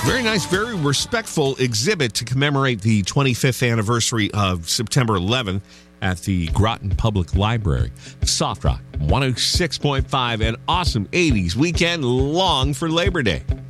Very nice, very respectful exhibit to commemorate the 25th anniversary of September 11th at the Groton Public Library. Soft Rock 106.5, an awesome 80s weekend long for Labor Day.